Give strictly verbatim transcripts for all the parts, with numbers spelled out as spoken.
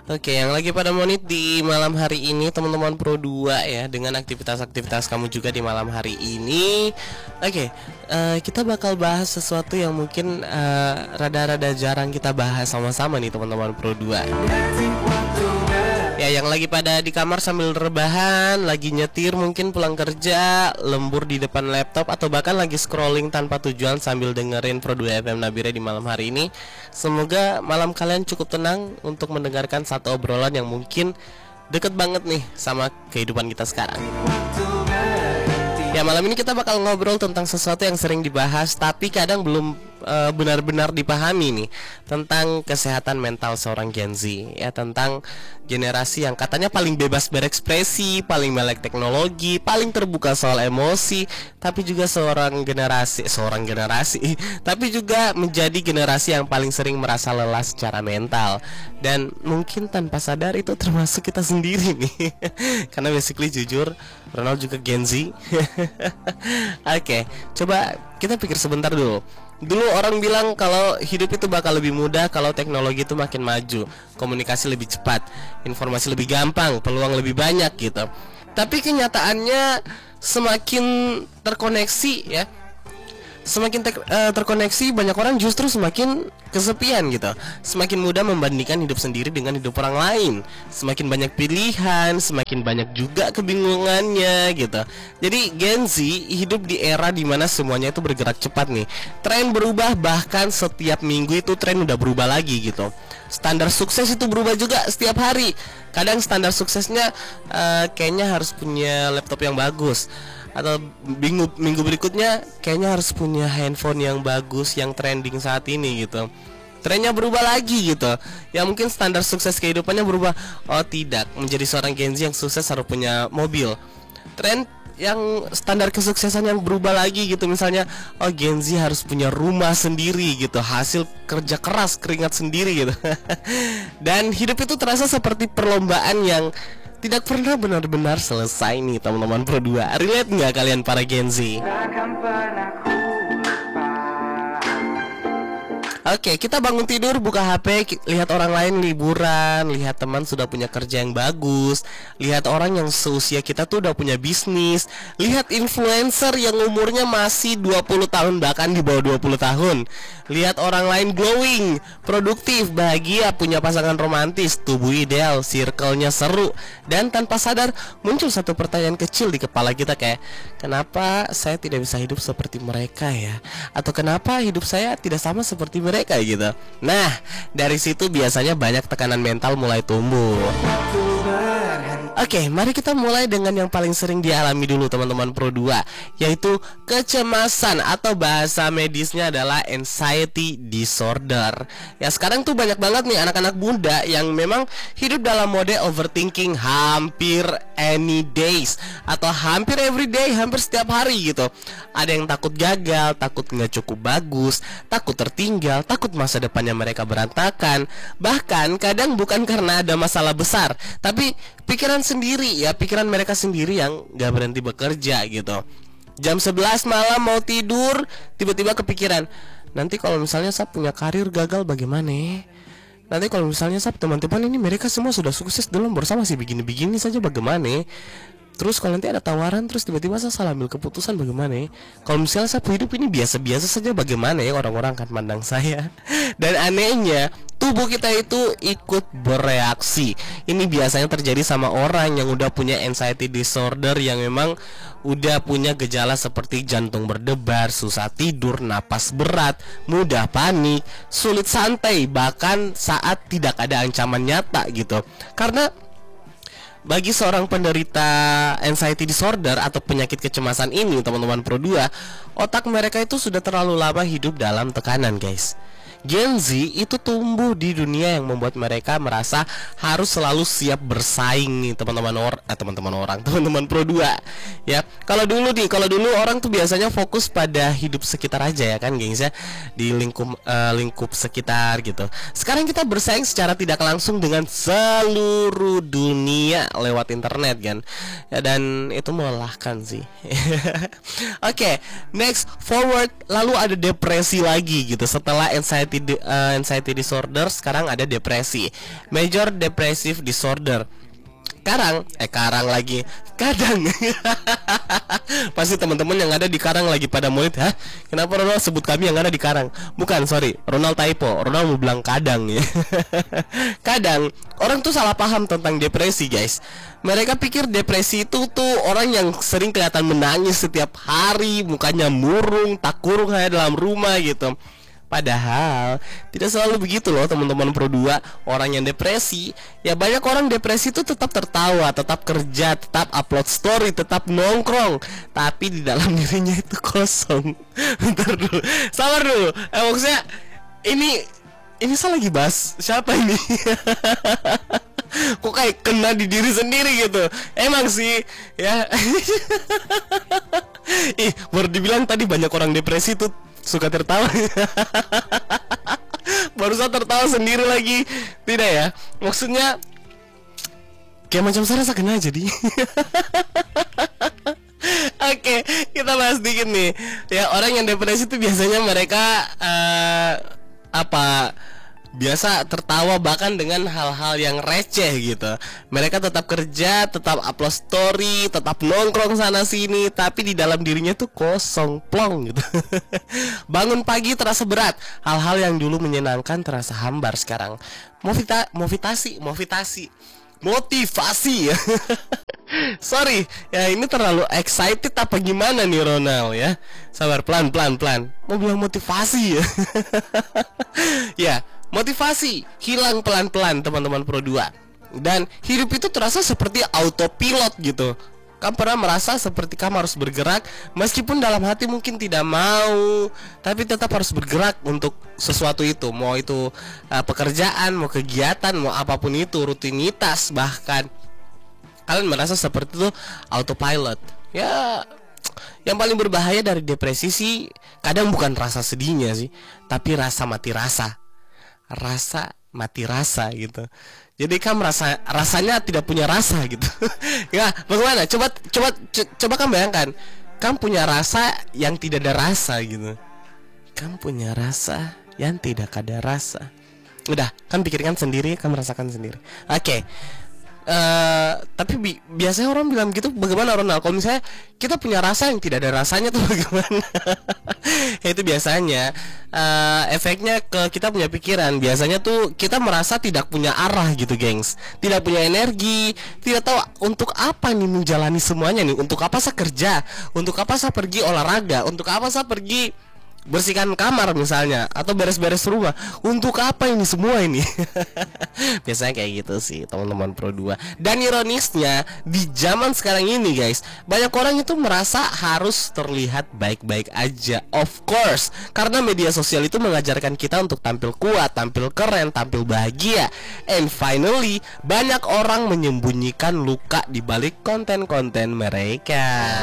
Oke, yang lagi pada monit di malam hari ini teman-teman Pro dua ya, dengan aktivitas-aktivitas kamu juga di malam hari ini. Oke, uh, kita bakal bahas sesuatu yang mungkin uh, rada-rada jarang kita bahas sama-sama nih teman-teman Pro dua. Ya, yang lagi pada di kamar sambil rebahan, lagi nyetir mungkin pulang kerja, lembur di depan laptop, atau bahkan lagi scrolling tanpa tujuan sambil dengerin Pro dua F M Nabire di malam hari ini. Semoga malam kalian cukup tenang untuk mendengarkan satu obrolan yang mungkin deket banget nih sama kehidupan kita sekarang. Ya, malam ini kita bakal ngobrol tentang sesuatu yang sering dibahas tapi kadang belum uh, benar-benar dipahami nih, tentang kesehatan mental seorang Gen Z. Ya, tentang generasi yang katanya paling bebas berekspresi, paling melek teknologi, paling terbuka soal emosi, tapi juga seorang generasi seorang generasi tapi juga menjadi generasi yang paling sering merasa lelah secara mental. Dan mungkin tanpa sadar itu termasuk kita sendiri nih. Karena basically jujur, Ronald juga Gen Z. Oke, coba kita pikir sebentar dulu. Dulu orang bilang kalau hidup itu bakal lebih mudah kalau teknologi itu makin maju, komunikasi lebih cepat, informasi lebih gampang, peluang lebih banyak gitu. Tapi kenyataannya semakin terkoneksi ya, semakin te uh, terkoneksi, banyak orang justru semakin kesepian gitu. Semakin mudah membandingkan hidup sendiri dengan hidup orang lain. Semakin banyak pilihan, semakin banyak juga kebingungannya gitu. Jadi Gen Z hidup di era dimana semuanya itu bergerak cepat nih. Tren berubah, bahkan setiap minggu itu tren udah berubah lagi gitu. Standar sukses itu berubah juga setiap hari. Kadang standar suksesnya uh, kayaknya harus punya laptop yang bagus, atau minggu minggu berikutnya kayaknya harus punya handphone yang bagus, yang trending saat ini gitu. Trennya berubah lagi gitu. Ya, mungkin standar sukses kehidupannya berubah. Oh tidak, menjadi seorang Gen Z yang sukses harus punya mobil. Tren yang standar kesuksesan yang berubah lagi gitu. Misalnya, oh Gen Z harus punya rumah sendiri gitu, hasil kerja keras, keringat sendiri gitu. Dan hidup itu terasa seperti perlombaan yang tidak pernah benar-benar selesai nih teman-teman Pro dua. Relate nggak kalian para Gen Z? Oke, kita bangun tidur, buka H P, lihat orang lain liburan, lihat teman sudah punya kerja yang bagus, lihat orang yang seusia kita tuh udah punya bisnis, lihat influencer yang umurnya masih dua puluh tahun bahkan di bawah dua puluh tahun, lihat orang lain glowing, produktif, bahagia, punya pasangan romantis, tubuh ideal, circle-nya seru. Dan tanpa sadar muncul satu pertanyaan kecil di kepala kita kayak, kenapa saya tidak bisa hidup seperti mereka ya? Atau kenapa hidup saya tidak sama seperti mereka? Kayak gitu. Nah, dari situ biasanya banyak tekanan mental mulai tumbuh. Oke, mari kita mulai dengan yang paling sering dialami dulu teman-teman Pro dua, yaitu kecemasan, atau bahasa medisnya adalah anxiety disorder. Ya, sekarang tuh banyak banget nih anak-anak muda yang memang hidup dalam mode overthinking hampir any days, atau hampir every day, hampir setiap hari gitu. Ada yang takut gagal, takut nggak cukup bagus, takut tertinggal, takut masa depannya mereka berantakan. Bahkan kadang bukan karena ada masalah besar, tapi pikiran sendiri ya, pikiran mereka sendiri yang gak berhenti bekerja gitu. Jam sebelas malam mau tidur, tiba-tiba kepikiran, nanti kalau misalnya saya punya karir gagal bagaimana? Nanti kalau misalnya saya teman-teman ini mereka semua sudah sukses dalam bersama sih begini-begini saja bagaimana? Terus kalau nanti ada tawaran terus tiba-tiba saya salah ambil keputusan bagaimana? Kalau misalnya saya hidup ini biasa-biasa saja bagaimana ya, orang-orang akan mandang saya. Dan anehnya tubuh kita itu ikut bereaksi. Ini biasanya terjadi sama orang yang udah punya anxiety disorder, yang memang udah punya gejala seperti jantung berdebar, susah tidur, napas berat, mudah panik, sulit santai, bahkan saat tidak ada ancaman nyata gitu. Karena bagi seorang penderita anxiety disorder atau penyakit kecemasan ini teman-teman Pro dua, otak mereka itu sudah terlalu lama hidup dalam tekanan guys. Gen Z itu tumbuh di dunia yang membuat mereka merasa harus selalu siap bersaing nih teman-teman orang, eh, teman-teman orang, teman-teman Pro dua. Ya, kalau dulu nih, kalau dulu orang tuh biasanya fokus pada hidup sekitar aja ya kan, gengs ya, di lingkup uh, lingkup sekitar gitu. Sekarang kita bersaing secara tidak langsung dengan seluruh dunia lewat internet kan. Ya, dan itu melelahkan sih. Oke, okay, next forward, lalu ada depresi lagi gitu setelah anxiety anxiety di- uh, anxiety disorder, sekarang ada depresi, major depressive disorder. Karang, eh Karang lagi, Kadang. Pasti teman-teman yang ada di Karang lagi pada mulut, hah? Kenapa Ronald sebut kami yang ada di Karang? Bukan, sorry, Ronald typo. Ronald mau bilang Kadang ya. Kadang orang tuh salah paham tentang depresi, guys. Mereka pikir depresi itu tuh orang yang sering kelihatan menangis setiap hari, mukanya murung, tak kurung hanya dalam rumah gitu. Padahal tidak selalu begitu loh teman-teman Pro dua. Orang yang depresi, ya banyak orang depresi itu tetap tertawa, tetap kerja, tetap upload story, tetap nongkrong, tapi di dalam dirinya itu kosong. Bentar dulu, sabar dulu. Eh maksudnya ini ini saya lagi bahas siapa ini? Kok kayak kena di diri sendiri gitu. Emang sih ya. Ih, baru dibilang tadi banyak orang depresi tuh suka tertawa. Barusan tertawa sendiri lagi. Tidak ya, maksudnya kayak macam saya rasa kena jadi. Oke, kita bahas dikit nih. Ya, orang yang depresi itu biasanya mereka uh, apa biasa tertawa bahkan dengan hal-hal yang receh gitu. Mereka tetap kerja, tetap upload story, tetap nongkrong sana sini, tapi di dalam dirinya tuh kosong, plong gitu. Bangun pagi terasa berat, hal-hal yang dulu menyenangkan terasa hambar sekarang. Movita, movitasi, movitasi, motivasi. Sorry, ya ini terlalu excited apa gimana nih Ronald ya? Sabar, pelan pelan pelan. Mau bilang motivasi ya. Ya, motivasi hilang pelan-pelan teman-teman Pro dua. Dan hidup itu terasa seperti autopilot gitu. Kamu pernah merasa seperti kamu harus bergerak, meskipun dalam hati mungkin tidak mau, tapi tetap harus bergerak untuk sesuatu itu. Mau itu uh, pekerjaan, mau kegiatan, mau apapun itu, rutinitas bahkan. Kalian merasa seperti itu autopilot. Ya, yang paling berbahaya dari depresi sih kadang bukan rasa sedihnya sih, tapi rasa mati rasa. Rasa mati rasa gitu. Jadi kamu merasa rasanya tidak punya rasa gitu. Ya, bagaimana? Coba coba co- coba kamu bayangkan, kamu punya rasa yang tidak ada rasa gitu. Kamu punya rasa yang tidak ada rasa. Udah, kamu pikirkan sendiri, kamu rasakan sendiri. Oke. Okay. Uh, tapi bi- biasanya orang bilang gitu, bagaimana Ronald? Kalau misalnya kita punya rasa yang tidak ada rasanya tuh bagaimana? Itu biasanya uh, efeknya ke kita punya pikiran. Biasanya tuh kita merasa tidak punya arah gitu, gengs. Tidak punya energi, tidak tahu untuk apa nih menjalani semuanya nih. Untuk apa saya kerja? Untuk apa saya pergi olahraga? Untuk apa saya pergi bersihkan kamar misalnya, atau beres-beres rumah? Untuk apa ini semua ini? Biasanya kayak gitu sih teman-teman Pro dua. Dan ironisnya di zaman sekarang ini guys, banyak orang itu merasa harus terlihat baik-baik aja. Of course, karena media sosial itu mengajarkan kita untuk tampil kuat, tampil keren, tampil bahagia. And finally, banyak orang menyembunyikan luka di balik konten-konten mereka.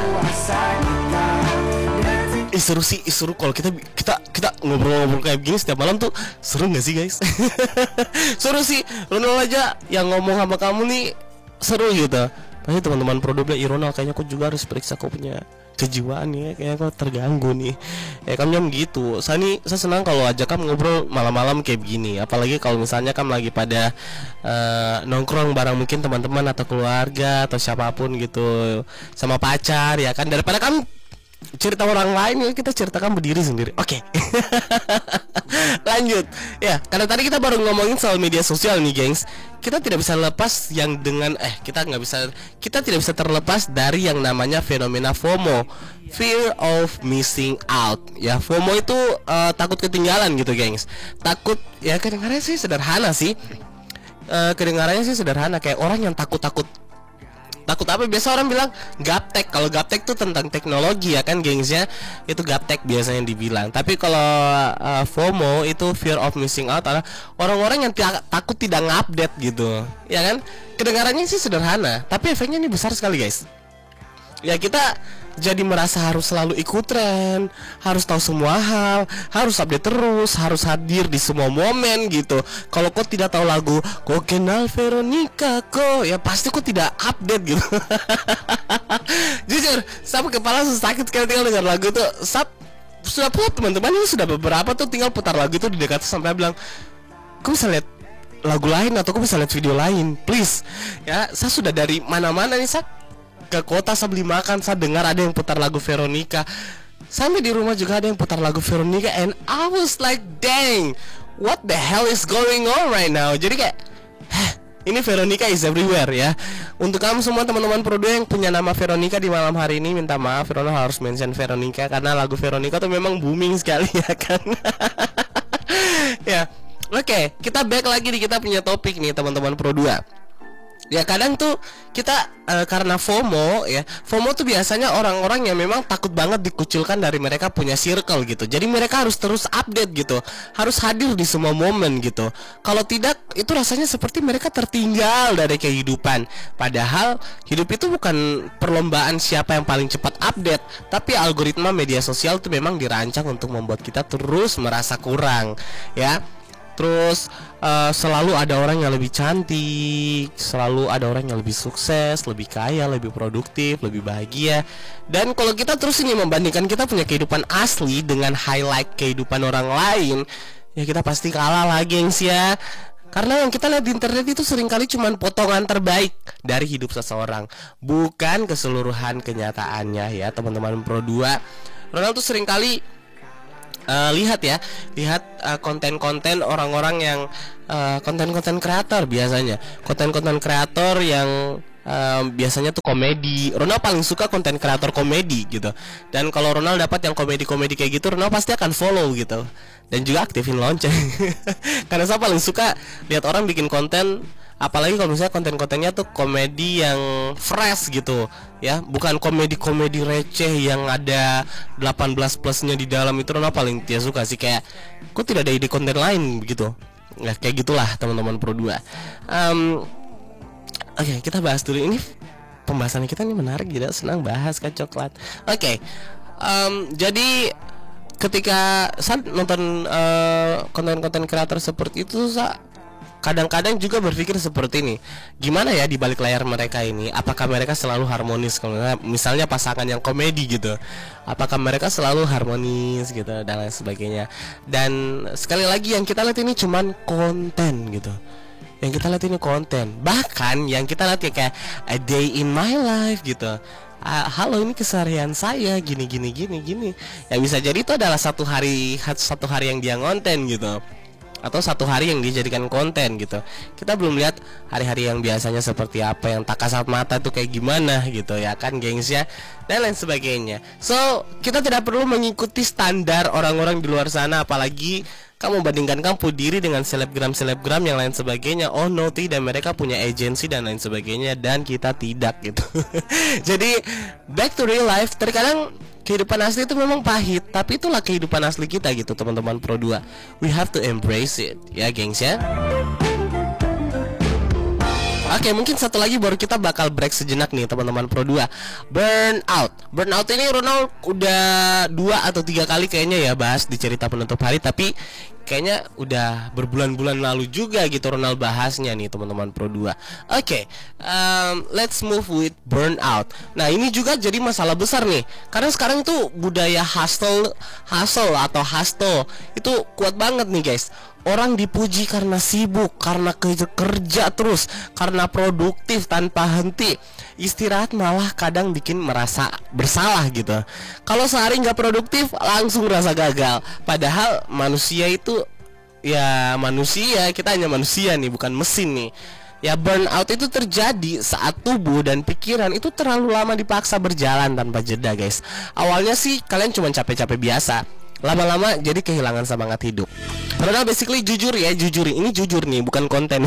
Ih, seru sih, ih, seru kalau kita kita kita ngobrol-ngobrol kayak gini setiap malam tuh. Seru gak sih guys? Seru sih. Ronald aja yang ngomong sama kamu nih seru gitu. Pasti teman-teman Pro dua bilang, "Ih Ronald, kayaknya aku juga harus periksa kau punya kejiwaan nih, kayaknya kau terganggu nih." Ya kamu jam gitu. Saya nih, saya senang kalau ajak kamu ngobrol malam-malam kayak begini. Apalagi kalau misalnya kamu lagi pada uh, nongkrong bareng mungkin teman-teman atau keluarga atau siapapun gitu, sama pacar ya kan, daripada kamu cerita orang lain ya, kita ceritakan berdiri sendiri. Oke. Okay. Lanjut. Ya, karena tadi kita baru ngomongin soal media sosial nih, gengs. Kita tidak bisa lepas yang dengan eh kita nggak bisa kita tidak bisa terlepas dari yang namanya fenomena FOMO, fear of missing out. Ya, FOMO itu uh, takut ketinggalan gitu, gengs. Takut, ya kedengarannya sih sederhana sih. Uh, kedengarannya sih sederhana, kayak orang yang takut-takut. Takut apa? Biasa orang bilang gaptek. Kalau gaptek tuh tentang teknologi ya kan, gengsnya. Itu gaptek biasanya dibilang. Tapi kalau uh, FOMO itu fear of missing out, adalah orang-orang yang t- takut tidak ngupdate gitu. Ya kan? Kedengarannya sih sederhana, tapi efeknya ini besar sekali, guys. Ya, kita jadi merasa harus selalu ikut tren, harus tahu semua hal, harus update terus, harus hadir di semua momen gitu. Kalau kau tidak tahu lagu "Kau Kenal Veronica Kok", ya pasti kau tidak update gitu. Jujur, sampai kepala sakit sekali tinggal dengar lagu tuh. Sap, sudah puas teman-teman, ini sudah beberapa tuh tinggal putar lagu itu di dekat sampai bilang, "Kau bisa lihat lagu lain atau kau bisa lihat video lain, please." Ya, saya sudah dari mana-mana nih, saya ke kota, saya beli makan, saya dengar ada yang putar lagu Veronica. Sampai di rumah juga ada yang putar lagu Veronica, and I was like, dang, what the hell is going on right now? Jadi kayak, hah, ini Veronica is everywhere ya. Untuk kamu semua teman-teman Pro dua yang punya nama Veronica di malam hari ini, minta maaf, Ronald harus mention Veronica karena lagu Veronica tuh memang booming sekali ya kan. Ya, oke, okay, kita back lagi nih, kita punya topik nih teman-teman Pro dua. Ya kadang tuh kita uh, karena FOMO ya, FOMO tuh biasanya orang-orang yang memang takut banget dikucilkan dari mereka punya circle gitu. Jadi mereka harus terus update gitu, harus hadir di semua momen gitu. Kalau tidak, itu rasanya seperti mereka tertinggal dari kehidupan. Padahal hidup itu bukan perlombaan siapa yang paling cepat update, tapi algoritma media sosial tuh memang dirancang untuk membuat kita terus merasa kurang ya. Terus uh, selalu ada orang yang lebih cantik, selalu ada orang yang lebih sukses, lebih kaya, lebih produktif, lebih bahagia. Dan kalau kita terus ini membandingkan kita punya kehidupan asli dengan highlight kehidupan orang lain, ya kita pasti kalah lagi, gengs ya. Karena yang kita lihat di internet itu seringkali cuma potongan terbaik dari hidup seseorang, bukan keseluruhan kenyataannya ya teman-teman Pro dua. Ronald tuh seringkali Uh, lihat ya, lihat uh, konten-konten orang-orang yang uh, konten-konten kreator biasanya, konten-konten kreator yang uh, biasanya tuh komedi. Ronald paling suka konten kreator komedi gitu. Dan kalau Ronald dapat yang komedi-komedi kayak gitu, Ronald pasti akan follow gitu. Dan juga aktifin lonceng. Karena saya paling suka lihat orang bikin konten, apalagi kalau misalnya konten-kontennya tuh komedi yang fresh gitu ya, bukan komedi-komedi receh yang ada delapan belas plusnya di dalam. Itu Ronald paling tidak suka sih, kayak kok tidak ada ide konten lain begitu. Nah kayak gitulah teman-teman Pro dua. um, Oke, okay, kita bahas dulu ini. Pembahasan kita ini menarik, tidak senang bahas kan coklat. Oke, okay. um, jadi ketika saya nonton uh, konten-konten kreator seperti itu, saya kadang-kadang juga berpikir seperti ini, gimana ya di balik layar mereka ini? Apakah mereka selalu harmonis? Kalau misalnya pasangan yang komedi gitu, apakah mereka selalu harmonis gitu dan lain sebagainya? Dan sekali lagi yang kita lihat ini cuman konten gitu. Yang kita lihat ini konten. Bahkan yang kita lihat kayak a day in my life gitu. Uh, halo, ini keseharian saya gini gini gini gini. Ya bisa jadi itu adalah satu hari satu hari yang dia ngonten gitu, atau satu hari yang dijadikan konten gitu. Kita belum lihat hari-hari yang biasanya seperti apa, yang tak kasat mata tuh kayak gimana gitu ya kan gengs ya, dan lain sebagainya. So kita tidak perlu mengikuti standar orang-orang di luar sana, apalagi kamu bandingkan kamu diri dengan selebgram-selebgram yang lain sebagainya. Oh no, tidak, mereka punya agensi dan lain sebagainya, dan kita tidak gitu. Jadi back to real life, terkadang kehidupan asli itu memang pahit, tapi itulah kehidupan asli kita gitu teman-teman Pro dua. We have to embrace it ya gengs ya. Oke, mungkin satu lagi baru kita bakal break sejenak nih teman-teman Pro dua. Burnout. Burnout ini Ronald udah dua atau tiga kali kayaknya ya bahas di cerita penutup hari, tapi kayaknya udah berbulan-bulan lalu juga gitu Ronald bahasnya nih teman-teman Pro dua. Oke, um, let's move with burnout. Nah ini juga jadi masalah besar nih, karena sekarang itu budaya hustle, hustle atau hustle itu kuat banget nih guys. Orang dipuji karena sibuk, karena kerja, kerja terus, karena produktif tanpa henti. Istirahat malah kadang bikin merasa bersalah gitu. Kalau sehari nggak produktif langsung rasa gagal. Padahal manusia itu ya manusia, kita hanya manusia nih, bukan mesin nih. Ya burnout itu terjadi saat tubuh dan pikiran itu terlalu lama dipaksa berjalan tanpa jeda guys. Awalnya sih kalian cuma capek-capek biasa, lama-lama jadi kehilangan semangat hidup. Ronald basically jujur ya, jujur ini jujur nih, bukan konten.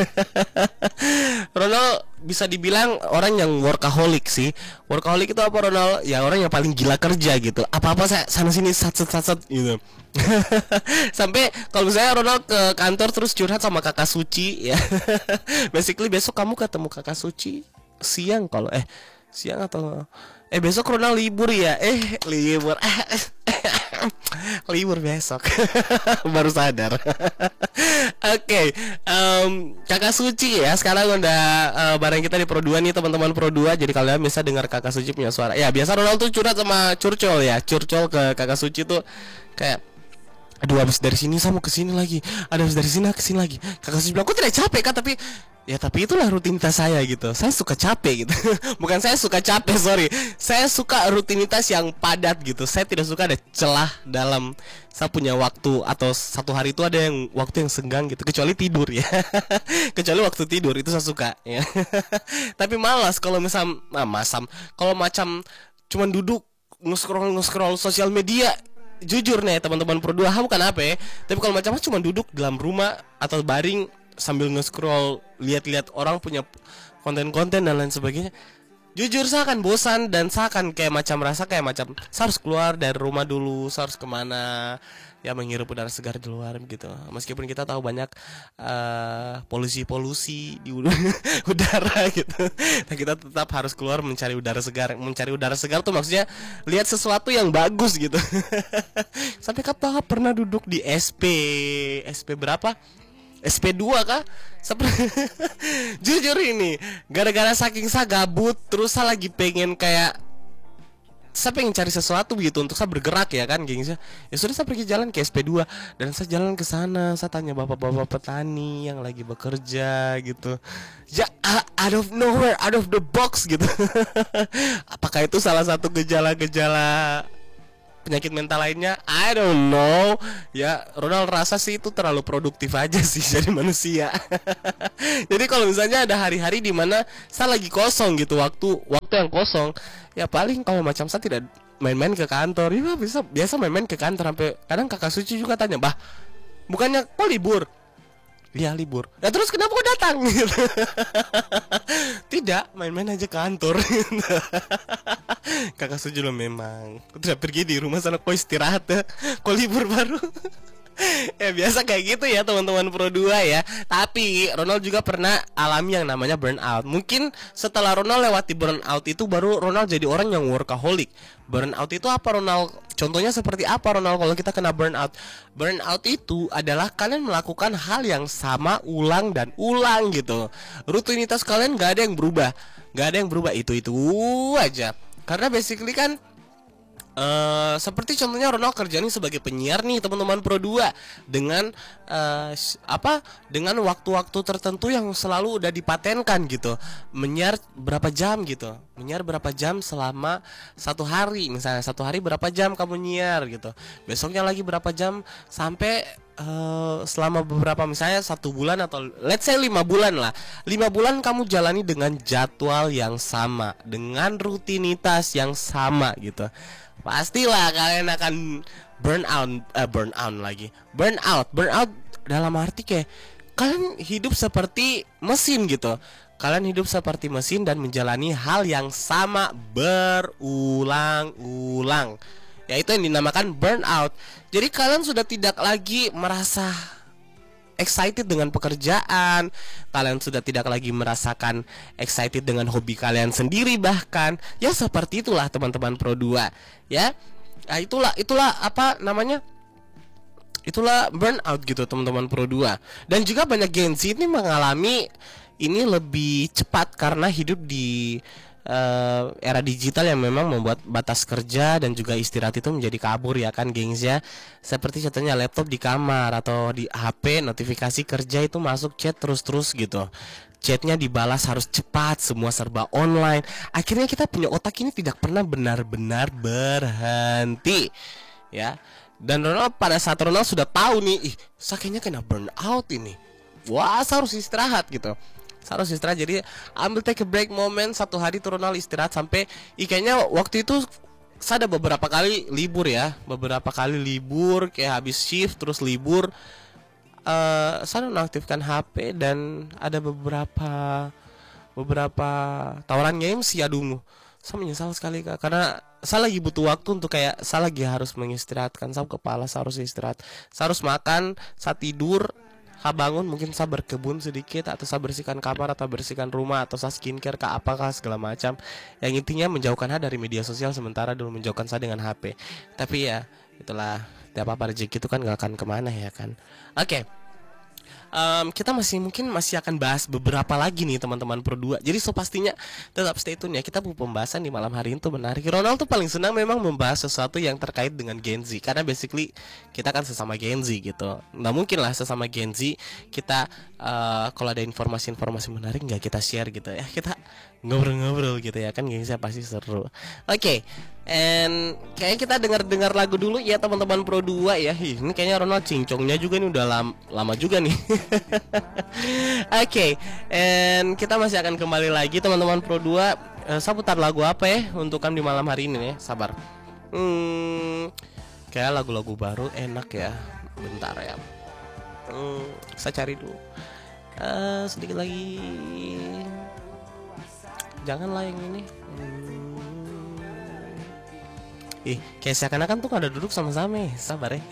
Ronald bisa dibilang orang yang workaholic sih. Workaholic itu apa Ronald? Ya orang yang paling gila kerja gitu. Apa-apa saya sana sini sat-sat-sat gitu. Sampai kalau misalnya Ronald ke kantor terus curhat sama kakak Suci ya. Basically besok kamu ketemu kakak Suci siang, kalau eh siang atau eh besok Ronald libur ya. Eh libur. Libur besok. Baru sadar. Oke, okay, um, Kakak Suci ya. Sekarang udah uh, bareng kita di Pro dua nih teman-teman Pro dua. Jadi kalian bisa dengar Kakak Suci punya suara. Ya biasa Ronald tuh curhat sama Curcol ya. Curcol ke Kakak Suci tuh kayak, aduh habis dari sini saya mau ke sini lagi. Ada habis dari sini ke sini lagi. Kakak Suci bilang, "Kok tidak capek kan?" Tapi ya tapi itulah rutinitas saya gitu. Saya suka capek gitu. Bukan saya suka capek, sorry. Saya suka rutinitas yang padat gitu. Saya tidak suka ada celah dalam saya punya waktu, atau satu hari itu ada yang waktu yang senggang gitu. Kecuali tidur ya. Kecuali waktu tidur itu saya suka ya. Tapi malas kalau misal nah, masam. Kalau macam cuman duduk nge-scroll nge-scroll sosial media. Jujur nih teman-teman Pro dua, bukan apa ya. Tapi kalau macam cuma duduk dalam rumah atau baring sambil nge-scroll, lihat-lihat orang punya konten-konten dan lain sebagainya, jujur saya akan bosan dan saya akan kayak macam rasa kayak macam saya harus keluar dari rumah dulu, saya harus kemana ya, menghirup udara segar di luar gitu. Meskipun kita tahu banyak uh, polusi-polusi di udara gitu, nah kita tetap harus keluar mencari udara segar. Mencari udara segar tuh maksudnya lihat sesuatu yang bagus gitu. Sampai kapan pernah duduk di S P S P berapa? S P dua kah? Jujur ini gara-gara saking saya gabut, terus saya lagi pengen kayak saya pengen cari sesuatu gitu untuk saya bergerak ya kan, geng. Ya sudah, saya pergi jalan ke S P dua dan saya jalan ke sana, saya tanya bapak-bapak petani yang lagi bekerja gitu. Ya out of nowhere, out of the box gitu. Apakah itu salah satu gejala-gejala penyakit mental lainnya? I don't know. Ya, Ronald rasa sih itu terlalu produktif aja sih jadi manusia. Jadi kalau misalnya ada hari-hari di mana saya lagi kosong gitu, waktu waktu yang kosong, ya paling kalau macam saya tidak main-main ke kantor. Ya bisa biasa main-main ke kantor, sampai kadang Kakak Suci juga tanya, "Bah, bukannya kok libur?" "Iya libur." "Ya terus kenapa kok datang?" "Tidak, main-main aja ke kantor." Kakak Suci loh, memang aku tidak pergi di rumah sana, kok istirahat ya, kok libur baru. Ya biasa kayak gitu ya teman-teman Pro dua ya. Tapi Ronald juga pernah alami yang namanya burnout. Mungkin setelah Ronald lewati burnout itu baru Ronald jadi orang yang workaholic. Burnout itu apa Ronald? Contohnya seperti apa Ronald kalau kita kena burnout? Burnout itu adalah kalian melakukan hal yang sama ulang dan ulang gitu. Rutinitas kalian gak ada yang berubah. Gak ada yang berubah, itu-itu aja. Karena basically kan Uh, seperti contohnya Ronald kerja nih sebagai penyiar nih teman-teman Pro dua, dengan uh, apa dengan waktu-waktu tertentu yang selalu udah dipatenkan gitu. Menyiar berapa jam gitu, menyiar berapa jam selama satu hari. Misalnya satu hari berapa jam kamu nyiar gitu, besoknya lagi berapa jam, sampai uh, selama beberapa, misalnya satu bulan atau let's say lima bulan lah. Lima bulan kamu jalani dengan jadwal yang sama, dengan rutinitas yang sama gitu. Pastilah kalian akan burn out, eh, burn out lagi, burn out, burn out dalam arti kayak kalian hidup seperti mesin gitu. Kalian hidup seperti mesin dan menjalani hal yang sama berulang-ulang. Yaitu yang dinamakan burnout. Jadi kalian sudah tidak lagi merasa excited dengan pekerjaan, kalian sudah tidak lagi merasakan excited dengan hobi kalian sendiri, bahkan ya seperti itulah teman-teman Pro dua ya. Nah, itulah itulah apa namanya? Itulah burnout gitu teman-teman Pro dua. Dan juga banyak Gen Z ini mengalami ini lebih cepat karena hidup di Uh, era digital yang memang membuat batas kerja dan juga istirahat itu menjadi kabur ya kan gengs ya. Seperti contohnya laptop di kamar atau di H P, notifikasi kerja itu masuk chat terus-terus gitu. Chatnya dibalas harus cepat, semua serba online. Akhirnya kita punya otak ini tidak pernah benar-benar berhenti ya. Dan Ronald pada saat Ronald sudah tahu nih, ih saya kayaknya kena burnout ini, wah saya harus istirahat gitu. Saya harus istirahat, jadi ambil take a break moment. Satu hari tuh Ronald istirahat sampai kayaknya waktu itu saya ada beberapa kali libur ya, beberapa kali libur kayak habis shift terus libur. uh, Saya nonaktifkan H P dan ada beberapa beberapa tawaran game sih. Aduh, saya menyesal sekali kak, karena saya lagi butuh waktu untuk kayak saya lagi harus mengistirahatkan. Saya kepala saya harus istirahat, saya harus makan, saya tidur, saya bangun, mungkin saya berkebun sedikit, atau saya bersihkan kamar, atau bersihkan rumah, atau saya skincare ke apakah segala macam. Yang intinya menjauhkan saya dari media sosial sementara dulu, menjauhkan saya dengan H P. Tapi ya itulah, tiap apa rezeki itu kan gak akan kemana ya kan. Oke. Um, kita masih mungkin masih akan bahas beberapa lagi nih teman-teman Pro dua. Jadi so pastinya tetap stay tune ya. Kita punya pembahasan di malam hari ini tuh menarik. Ronald tuh paling senang memang membahas sesuatu yang terkait dengan Gen Z, karena basically kita kan sesama Gen Z gitu. Nggak mungkin lah sesama Gen Z kita uh, kalau ada informasi-informasi menarik nggak kita share gitu ya. Kita ngobrol-ngobrol gitu ya kan, gengsi pasti seru. Oke. Okay. And kayaknya kita dengar-dengar lagu dulu ya teman-teman Pro dua ya. Ih, ini kayaknya Ronald cincongnya juga nih udah lam lama juga nih. Oke, okay. And kita masih akan kembali lagi teman-teman Pro dua. uh, Saya putar lagu apa ya untuk kamu di malam hari ini ya. Sabar. Hmm, kayak lagu-lagu baru enak ya. Bentar ya. Hmm, saya cari dulu. Uh, sedikit lagi. Janganlah yang ini. Hmm. Ih, kayak seakan-akan tuh ada duduk sama-sama. Sabar ya.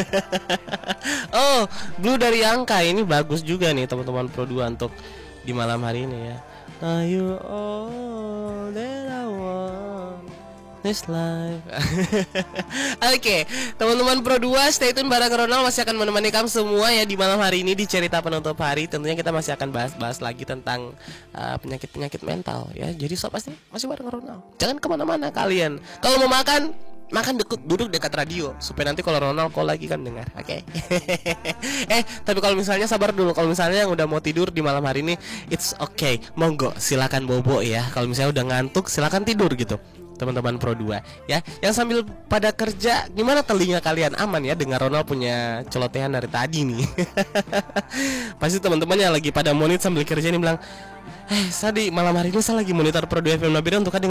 Oh, Blue dari Angka. Ini bagus juga nih teman-teman Pro dua untuk di malam hari ini ya. Are you all that I want this life? Oke, okay, teman-teman Pro dua, stay tune bareng Ronald masih akan menemani kamu semua ya di malam hari ini di Cerita Penutup Hari. Tentunya kita masih akan bahas-bahas lagi tentang uh, penyakit-penyakit mental ya. Jadi so pasti masih bareng Ronald. Jangan kemana-mana kalian. Kalau mau makan, makan duduk, duduk dekat radio supaya nanti kalau Ronald call lagi kan dengar. Oke. Okay? eh, tapi kalau misalnya sabar dulu. Kalau misalnya yang udah mau tidur di malam hari ini, it's okay. Monggo, silakan bobo ya. Kalau misalnya udah ngantuk, silakan tidur gitu. Teman-teman Pro dua ya, yang sambil pada kerja, gimana telinga kalian? Aman ya dengar Ronald punya celotehan dari tadi nih. Pasti teman-teman yang lagi pada monitor sambil kerja nih bilang, eh tadi malam hari ini saya lagi monitor Pro dua F M Nabila untuk